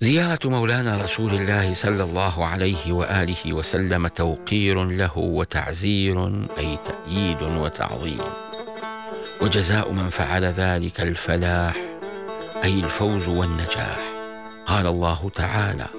زيارة مولانا رسول الله صلى الله عليه وآله وسلم توقير له وتعزير، أي تأييد وتعظيم، وجزاء من فعل ذلك الفلاح، أي الفوز والنجاح. قال الله تعالى: